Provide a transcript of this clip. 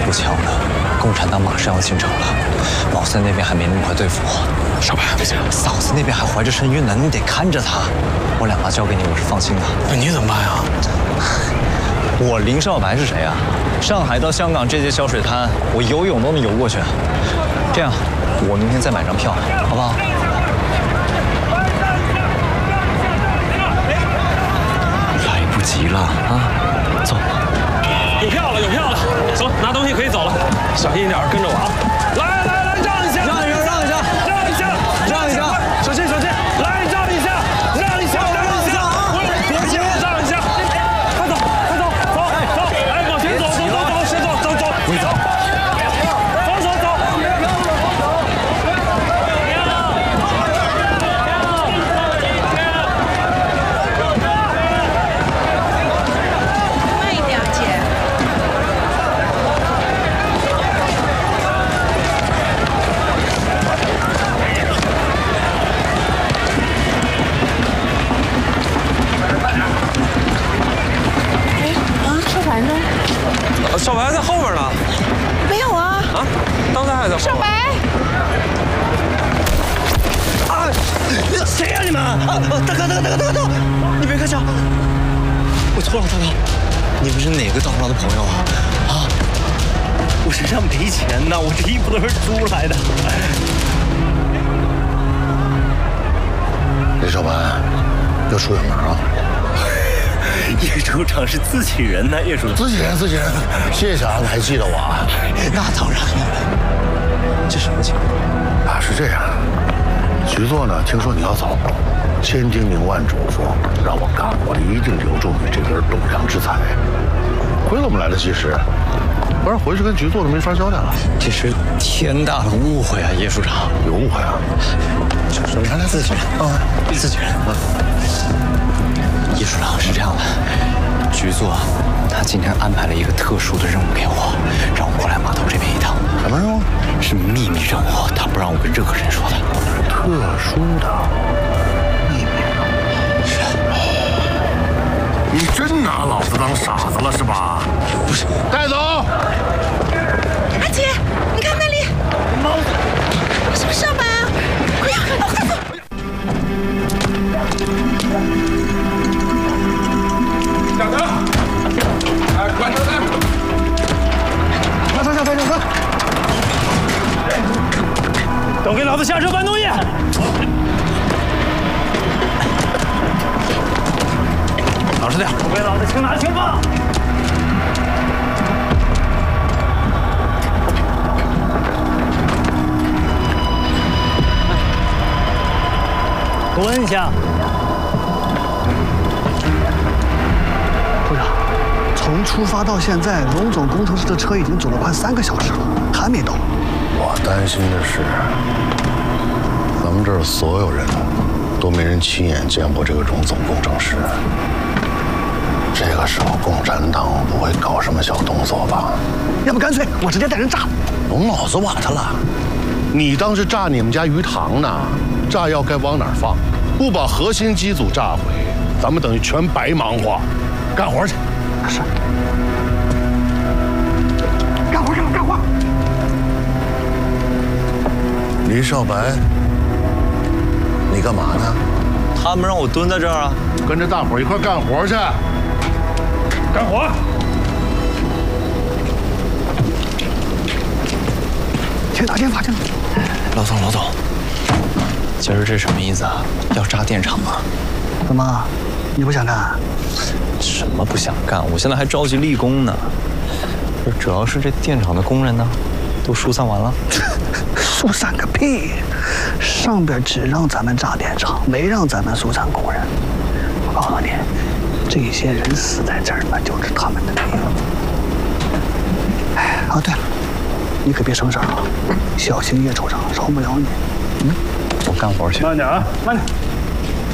不巧呢，共产党马上要进城了，毛三那边还没那么快对付我。 少白，不行， 嫂子那边还怀着身孕呢，你得看着她。我2娃交给你，我是放心的。 那你怎么办呀？ 我林少白是谁啊？上海到香港这些小水滩，我游泳都能游过去。这样，我明天再买张票，好不好？来不及了啊！走。 有票了，有票了，走，拿东西可以走了，小心一点，跟着我啊！来，让一下，让一下，小心，来，让一下，别急，让一下，快走，哎，往前走，先走，你走，走。 慢一点，姐。少白呢？ 少白在后边呢。 没有啊。 啊，刚才还在后边。 少白。 啊！谁呀你们？大哥，你别开枪！我错了，大哥，你们是哪个导游的朋友啊？啊！我身上没钱呐，我这衣服都是租来的。 李少白，要出远门啊？ 叶处长是自己人呢，叶处长。 自己人，谢谢啊，你还记得我啊？ 那当然了。这什么情况？ 啊，是这样，局座呢，听说你要走，千叮咛万嘱咐，让我干活的一定留住你这根栋梁之才。亏了我们来得及时，不然回去跟局座都没法交代了。 这是天大的误会啊，叶处长。 有误会啊？ 就是原来自己人啊，自己人啊。叶处长是这样的，局座他今天安排了一个特殊的任务给我，让我过来码头这边一趟。 什么任务？ 是秘密任务，他不让我跟任何人说的。 特殊的秘密任务。 是。 你真拿老子当傻子了是吧？ 不是， 带走。 阿姐，你看那里，猫，是不是少白啊？快走！ 下车！哎，快下车！ 快！ 都给老子下车搬东西！ 老实点！ 都给老子轻拿轻放！蹲下！ 部长，从出发到现在，龙总工程师的车已经走了快3个小时了，还没到。 我担心的是，咱们这儿所有人都没人亲眼见过这个荣总工程师。这个时候，共产党不会搞什么小动作吧？ 要不干脆我直接带人炸。 龙老子瓦特了，你当是炸你们家鱼塘呢？炸药该往哪儿放？不把核心机组炸毁，咱们等于全白忙活。干活去。 是。干活！ 李少白，你干嘛呢？ 他们让我蹲在这儿啊， 跟着大伙儿一块干活去。 干活！ 去打电话去了。 老总，今儿这什么意思啊？要炸电厂吗？ 怎么，你不想干？ 什么不想干？我现在还着急立功呢。不是，主要是这电厂的工人呢，都疏散完了。 疏散个屁！上边只让咱们炸电厂，没让咱们疏散工人。我告诉你，这些人死在这儿，那就是他们的命。哎，哦对了，你可别生事儿啊，小心叶处长饶不了你。 我干活去。 慢点啊，慢点。